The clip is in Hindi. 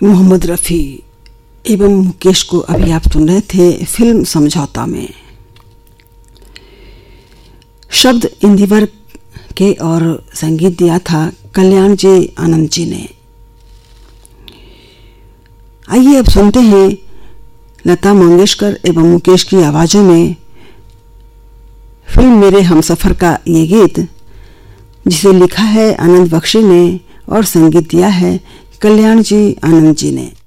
मोहम्मद रफ़ी एवं मुकेश को अभी आप सुन रहे थे फिल्म समझौता में। शब्द इंदिवर के और संगीत दिया था कल्याण जी आनंद जी ने। आइए अब सुनते हैं लता मंगेशकर एवं मुकेश की आवाज़ों में फिल्म मेरे हमसफर का ये गीत, जिसे लिखा है आनंद बख्शी ने और संगीत दिया है कल्याण जी आनंद जी ने।